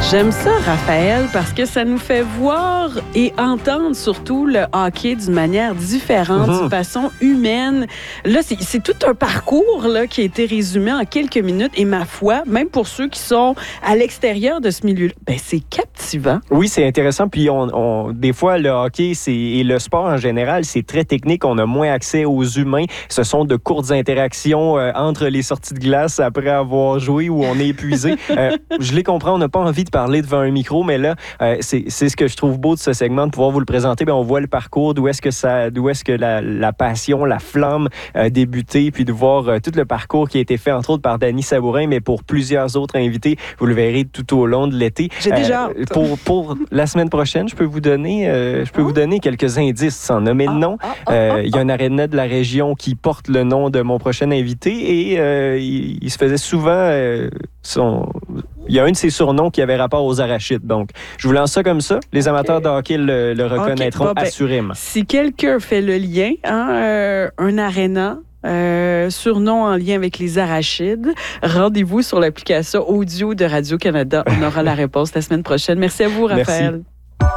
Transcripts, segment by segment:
J'aime ça, Raphaël, parce que ça nous fait voir et entendre surtout le hockey d'une manière différente, d'une façon humaine. Là, c'est tout un parcours là, qui a été résumé en quelques minutes. Et ma foi, même pour ceux qui sont à l'extérieur de ce milieu-là, ben, c'est captivant. Oui, c'est intéressant. Puis, des fois, le hockey et le sport en général, c'est très technique. On a moins accès aux humains. Ce sont de courtes interactions entre les sorties de glace après avoir joué où on est épuisé. Je les comprends, on n'a pas envie de parler devant un micro, mais là, c'est ce que je trouve beau de ce segment, de pouvoir vous le présenter. Bien, on voit le parcours, d'où est-ce que la passion, la flamme a débuté, puis de voir tout le parcours qui a été fait, entre autres, par Dany Sabourin, mais pour plusieurs autres invités. Vous le verrez tout au long de l'été. J'ai déjà hâte. Pour la semaine prochaine, je peux vous donner quelques indices sans nommer de nom. Il y a un aréna de la région qui porte le nom de mon prochain invité et il se faisait souvent... Il y a un de ses surnoms qui avait rapport aux arachides. Donc, je vous lance ça comme ça. Les amateurs de hockey le reconnaîtront assurément. Si quelqu'un fait le lien, un aréna, surnom en lien avec les arachides, rendez-vous sur l'application audio de Radio-Canada. On aura la réponse la semaine prochaine. Merci à vous, Raphaël. Merci.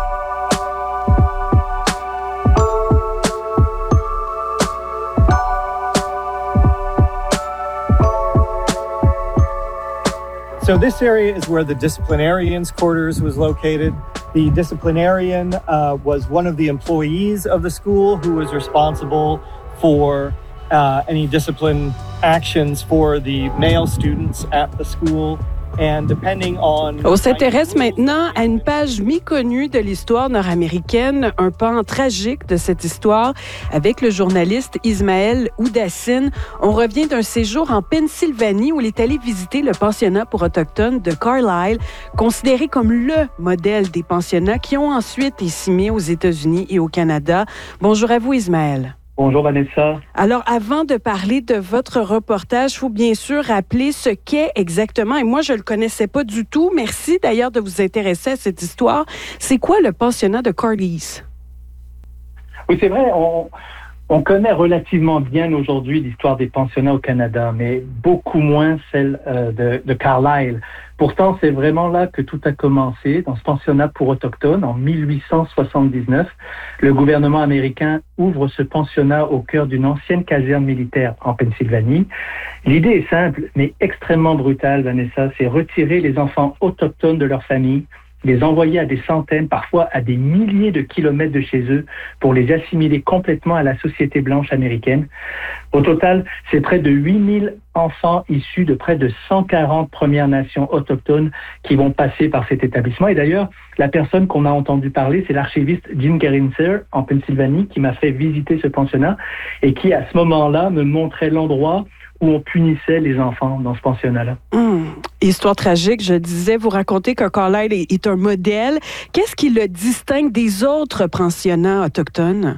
So this area is where the disciplinarian's quarters was located. The disciplinarian was one of the employees of the school who was responsible for any discipline actions for the male students at the school. And depending on... On s'intéresse maintenant à une page méconnue de l'histoire nord-américaine, un pan tragique de cette histoire avec le journaliste Ismaël Oudassine. On revient d'un séjour en Pennsylvanie où il est allé visiter le pensionnat pour autochtones de Carlisle, considéré comme le modèle des pensionnats qui ont ensuite été simés aux États-Unis et au Canada. Bonjour à vous, Ismaël. Bonjour Vanessa. Alors, avant de parler de votre reportage, il faut bien sûr rappeler ce qu'est exactement, et moi je ne le connaissais pas du tout. Merci d'ailleurs de vous intéresser à cette histoire. C'est quoi le pensionnat de Carlisle? Oui, c'est vrai, on connaît relativement bien aujourd'hui l'histoire des pensionnats au Canada, mais beaucoup moins celle de Carlisle. Pourtant, c'est vraiment là que tout a commencé, dans ce pensionnat pour autochtones, en 1879. Le gouvernement américain ouvre ce pensionnat au cœur d'une ancienne caserne militaire en Pennsylvanie. L'idée est simple, mais extrêmement brutale, Vanessa, c'est retirer les enfants autochtones de leur famille, les envoyer à des centaines, parfois à des milliers de kilomètres de chez eux pour les assimiler complètement à la société blanche américaine. Au total, c'est près de 8000 enfants issus de près de 140 Premières Nations autochtones qui vont passer par cet établissement. Et d'ailleurs, la personne qu'on a entendu parler, c'est l'archiviste Jim Gerinser en Pennsylvanie qui m'a fait visiter ce pensionnat et qui, à ce moment-là, me montrait l'endroit où on punissait les enfants dans ce pensionnat-là. Histoire tragique, je disais, vous racontez que Carlisle est un modèle. Qu'est-ce qui le distingue des autres pensionnats autochtones?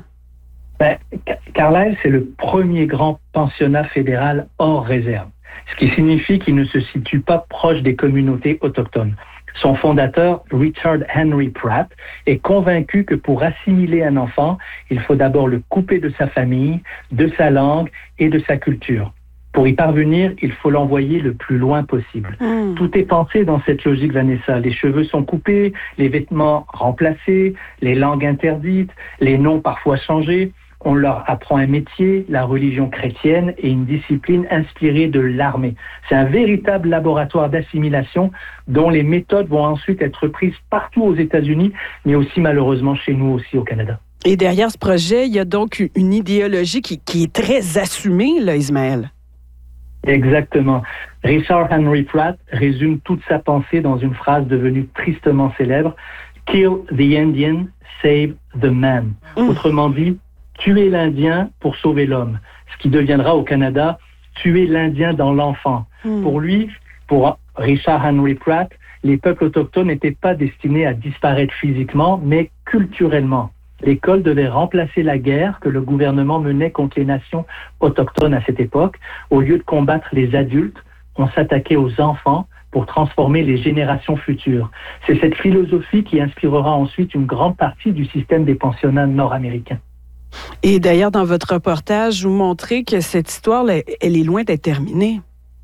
Carlisle, c'est le premier grand pensionnat fédéral hors réserve, ce qui signifie qu'il ne se situe pas proche des communautés autochtones. Son fondateur, Richard Henry Pratt, est convaincu que pour assimiler un enfant, il faut d'abord le couper de sa famille, de sa langue et de sa culture. Pour y parvenir, il faut l'envoyer le plus loin possible. Tout est pensé dans cette logique, Vanessa. Les cheveux sont coupés, les vêtements remplacés, les langues interdites, les noms parfois changés. On leur apprend un métier, la religion chrétienne et une discipline inspirée de l'armée. C'est un véritable laboratoire d'assimilation dont les méthodes vont ensuite être prises partout aux États-Unis, mais aussi malheureusement chez nous aussi au Canada. Et derrière ce projet, il y a donc une idéologie qui est très assumée, là, Ismaël. Exactement. Richard Henry Pratt résume toute sa pensée dans une phrase devenue tristement célèbre. « Kill the Indian, save the man ». Autrement dit, tuer l'Indien pour sauver l'homme. Ce qui deviendra au Canada, tuer l'Indien dans l'enfant. Pour lui, pour Richard Henry Pratt, les peuples autochtones n'étaient pas destinés à disparaître physiquement, mais culturellement. L'école devait remplacer la guerre que le gouvernement menait contre les nations autochtones à cette époque. Au lieu de combattre les adultes, on s'attaquait aux enfants pour transformer les générations futures. C'est cette philosophie qui inspirera ensuite une grande partie du système des pensionnats nord-américains. Et d'ailleurs, dans votre reportage, vous montrez que cette histoire, elle est loin d'être terminée.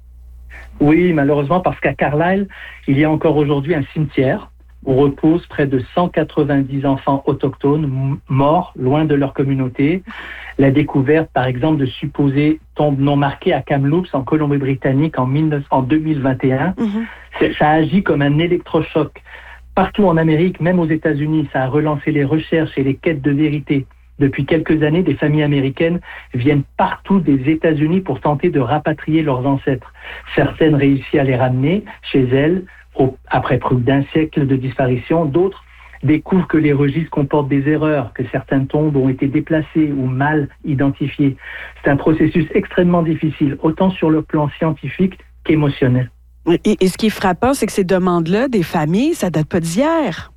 Oui, malheureusement, parce qu'à Carlisle, il y a encore aujourd'hui un cimetière où reposent près de 190 enfants autochtones morts loin de leur communauté. La découverte, par exemple, de supposées tombes non marquées à Kamloops, en Colombie-Britannique, en 2021, ça agit comme un électrochoc. Partout en Amérique, même aux États-Unis, ça a relancé les recherches et les quêtes de vérité. Depuis quelques années, des familles américaines viennent partout des États-Unis pour tenter de rapatrier leurs ancêtres. Certaines réussissent à les ramener chez elles après plus d'un siècle de disparition. D'autres découvrent que les registres comportent des erreurs, que certaines tombes ont été déplacées ou mal identifiées. C'est un processus extrêmement difficile, autant sur le plan scientifique qu'émotionnel. Et ce qui est frappant, c'est que ces demandes-là des familles, ça date pas d'hier.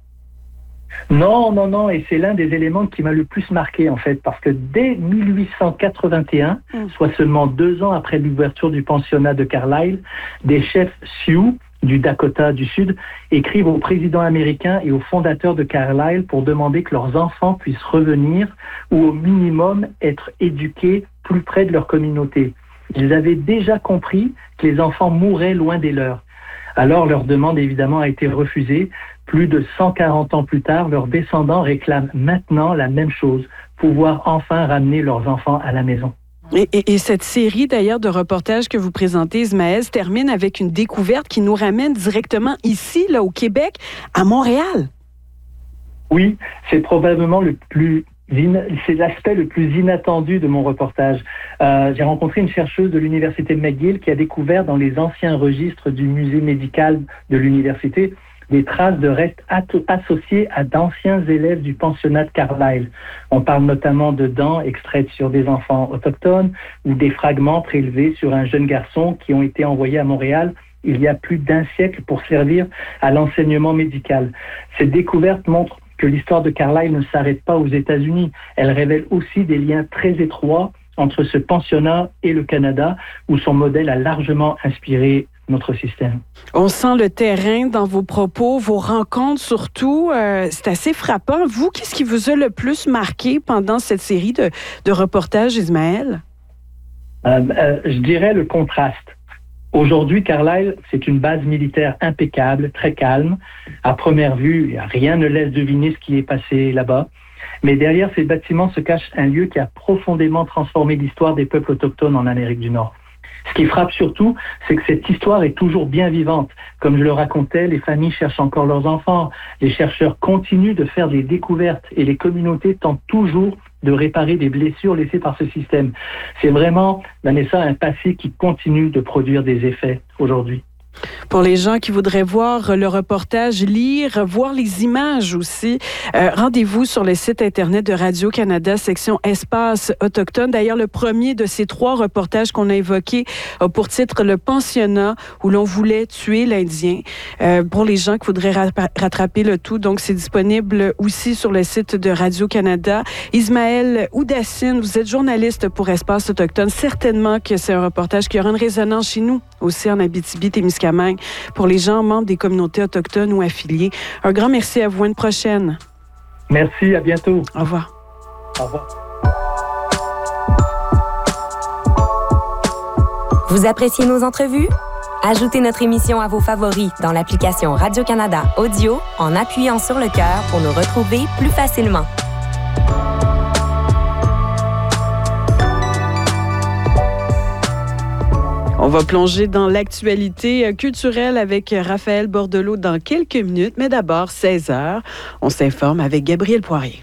Non, et c'est l'un des éléments qui m'a le plus marqué en fait, parce que dès 1881, soit seulement 2 ans après l'ouverture du pensionnat de Carlisle, des chefs Sioux du Dakota du Sud écrivent au président américain et aux fondateurs de Carlisle pour demander que leurs enfants puissent revenir ou au minimum être éduqués plus près de leur communauté. Ils avaient déjà compris que les enfants mouraient loin des leurs. Alors leur demande évidemment a été refusée. Plus de 140 ans plus tard, leurs descendants réclament maintenant la même chose, pouvoir enfin ramener leurs enfants à la maison. Et cette série d'ailleurs de reportages que vous présentez, Ismaël, se termine avec une découverte qui nous ramène directement ici, là, au Québec, à Montréal. Oui, c'est probablement c'est l'aspect le plus inattendu de mon reportage. J'ai rencontré une chercheuse de l'Université McGill qui a découvert dans les anciens registres du musée médical de l'université des traces de restes associés à d'anciens élèves du pensionnat de Carlisle. On parle notamment de dents extraites sur des enfants autochtones ou des fragments prélevés sur un jeune garçon qui ont été envoyés à Montréal il y a plus d'1 siècle pour servir à l'enseignement médical. Cette découverte montre que l'histoire de Carlisle ne s'arrête pas aux États-Unis. Elle révèle aussi des liens très étroits entre ce pensionnat et le Canada, où son modèle a largement inspiré notre système. On sent le terrain dans vos propos, vos rencontres surtout. C'est assez frappant. Vous, qu'est-ce qui vous a le plus marqué pendant cette série de reportages, Ismaël? Je dirais le contraste. Aujourd'hui, Carlisle, c'est une base militaire impeccable, très calme. À première vue, rien ne laisse deviner ce qui est passé là-bas. Mais derrière ces bâtiments se cache un lieu qui a profondément transformé l'histoire des peuples autochtones en Amérique du Nord. Ce qui frappe surtout, c'est que cette histoire est toujours bien vivante. Comme je le racontais, les familles cherchent encore leurs enfants. Les chercheurs continuent de faire des découvertes et les communautés tentent toujours de réparer des blessures laissées par ce système. C'est vraiment, Vanessa, un passé qui continue de produire des effets aujourd'hui. Pour les gens qui voudraient voir le reportage, lire, voir les images aussi, rendez-vous sur le site Internet de Radio-Canada, section Espace autochtone. D'ailleurs, le premier de ces 3 reportages qu'on a évoqués a pour titre « Le pensionnat où l'on voulait tuer l'Indien ». Pour les gens qui voudraient rattraper le tout, donc c'est disponible aussi sur le site de Radio-Canada. Ismaël Oudassine, vous êtes journaliste pour Espace autochtone. Certainement que c'est un reportage qui aura une résonance chez nous, aussi en Abitibi-Témiscamingue, pour les gens membres des communautés autochtones ou affiliés. Un grand merci à vous. À une prochaine. Merci, à bientôt. Au revoir. Au revoir. Vous appréciez nos entrevues? Ajoutez notre émission à vos favoris dans l'application Radio-Canada Audio en appuyant sur le cœur pour nous retrouver plus facilement. On va plonger dans l'actualité culturelle avec Raphaël Bordelot dans quelques minutes, mais d'abord, 16h, on s'informe avec Gabriel Poirier.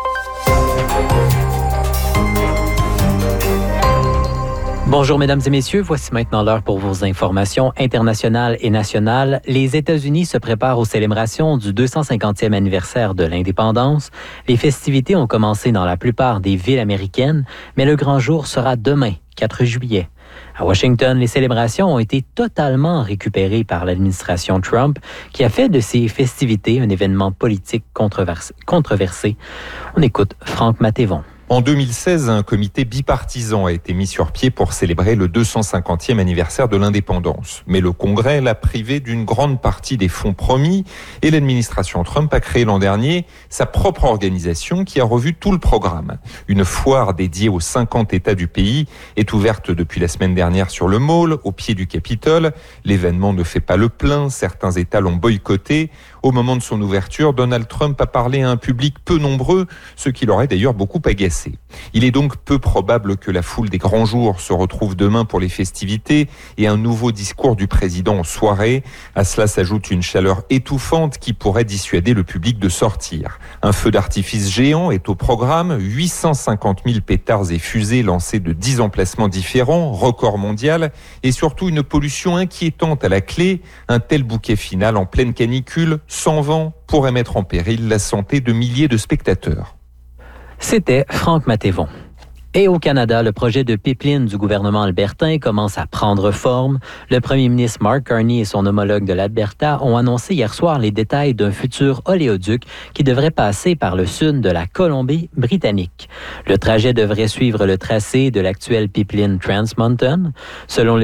Bonjour, mesdames et messieurs. Voici maintenant l'heure pour vos informations internationales et nationales. Les États-Unis se préparent aux célébrations du 250e anniversaire de l'indépendance. Les festivités ont commencé dans la plupart des villes américaines, mais le grand jour sera demain, 4 juillet. À Washington, les célébrations ont été totalement récupérées par l'administration Trump, qui a fait de ces festivités un événement politique controversé. On écoute Franck Matévon. En 2016, un comité bipartisan a été mis sur pied pour célébrer le 250e anniversaire de l'indépendance. Mais le Congrès l'a privé d'une grande partie des fonds promis et l'administration Trump a créé l'an dernier sa propre organisation qui a revu tout le programme. Une foire dédiée aux 50 États du pays est ouverte depuis la semaine dernière sur le Mall, au pied du Capitole. L'événement ne fait pas le plein, certains États l'ont boycotté. Au moment de son ouverture, Donald Trump a parlé à un public peu nombreux, ce qui l'aurait d'ailleurs beaucoup agacé. Il est donc peu probable que la foule des grands jours se retrouve demain pour les festivités et un nouveau discours du président en soirée. À cela s'ajoute une chaleur étouffante qui pourrait dissuader le public de sortir. Un feu d'artifice géant est au programme, 850 000 pétards et fusées lancés de 10 emplacements différents, record mondial, et surtout une pollution inquiétante à la clé. Un tel bouquet final en pleine canicule, sans vent, pourrait mettre en péril la santé de milliers de spectateurs. C'était Franck Matévon. Et au Canada, le projet de pipeline du gouvernement albertain commence à prendre forme. Le premier ministre Mark Carney et son homologue de l'Alberta ont annoncé hier soir les détails d'un futur oléoduc qui devrait passer par le sud de la Colombie-Britannique. Le trajet devrait suivre le tracé de l'actuelle pipeline Trans Mountain. Selon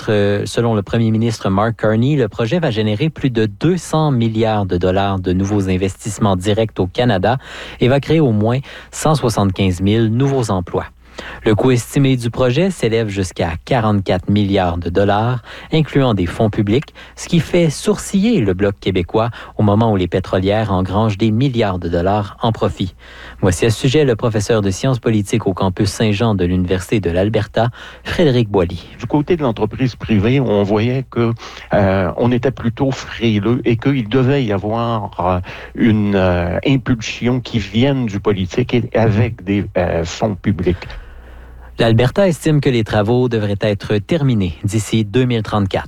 le premier ministre Mark Carney, le projet va générer plus de 200 milliards de dollars de nouveaux investissements directs au Canada et va créer au moins 175 000 nouveaux emplois. Le coût estimé du projet s'élève jusqu'à 44 milliards de dollars, incluant des fonds publics, ce qui fait sourciller le Bloc québécois au moment où les pétrolières engrangent des milliards de dollars en profit. Voici à ce sujet le professeur de sciences politiques au campus Saint-Jean de l'Université de l'Alberta, Frédéric Boily. Du côté de l'entreprise privée, on voyait que on était plutôt frileux et qu'il devait y avoir une impulsion qui vienne du politique et avec des fonds publics. L'Alberta estime que les travaux devraient être terminés d'ici 2034.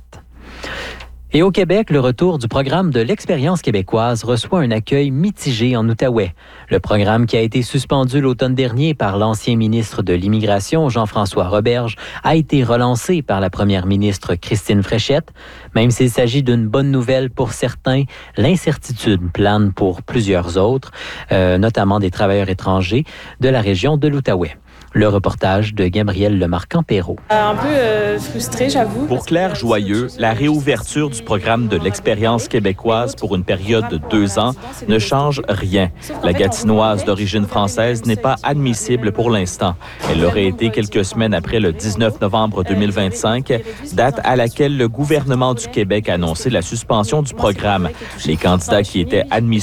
Et au Québec, le retour du programme de l'Expérience québécoise reçoit un accueil mitigé en Outaouais. Le programme qui a été suspendu l'automne dernier par l'ancien ministre de l'Immigration, Jean-François Roberge, a été relancé par la première ministre Christine Fréchette. Même s'il s'agit d'une bonne nouvelle pour certains, l'incertitude plane pour plusieurs autres, notamment des travailleurs étrangers de la région de l'Outaouais. Le reportage de Gabriel Lemarquand-Perrault. Un peu frustré, j'avoue. Pour Claire Joyeux, la réouverture du programme de l'Expérience québécoise pour une période de 2 ans ne change rien. La Gatinoise d'origine française n'est pas admissible pour l'instant. Elle l'aurait été quelques semaines après le 19 novembre 2025, date à laquelle le gouvernement du Québec a annoncé la suspension du programme. Les candidats qui étaient admissibles